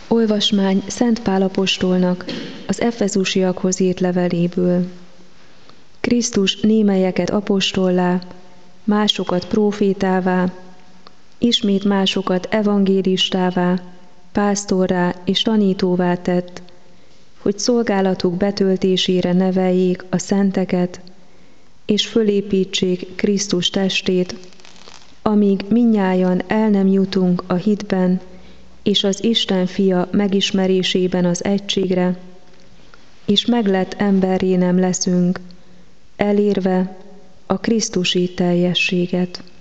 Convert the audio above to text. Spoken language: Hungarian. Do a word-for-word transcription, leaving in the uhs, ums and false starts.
Olvasmány Szent Pál apostolnak az Efezusiakhoz írt leveléből. Krisztus némelyeket apostollá, másokat prófétává, ismét másokat evangélistává, pásztorrá és tanítóvá tett, hogy szolgálatuk betöltésére neveljék a szenteket, és fölépítsék Krisztus testét, amíg mindnyájan el nem jutunk a hitben és az Isten fia megismerésében az egységre, és meglett emberré nem leszünk, elérve a krisztusi teljességet.